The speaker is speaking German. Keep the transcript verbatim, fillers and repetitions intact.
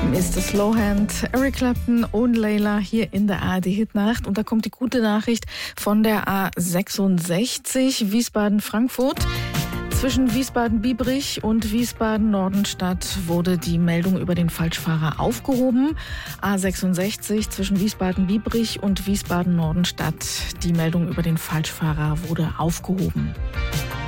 ist es Slowhand, Eric Clapton und Layla hier in der A R D-Hitnacht. Und da kommt die gute Nachricht von der A sechsundsechzig Wiesbaden-Frankfurt. Zwischen Wiesbaden-Biebrich und Wiesbaden-Nordenstadt wurde die Meldung über den Falschfahrer aufgehoben. A sechsundsechzig zwischen Wiesbaden-Biebrich und Wiesbaden-Nordenstadt. Die Meldung über den Falschfahrer wurde aufgehoben.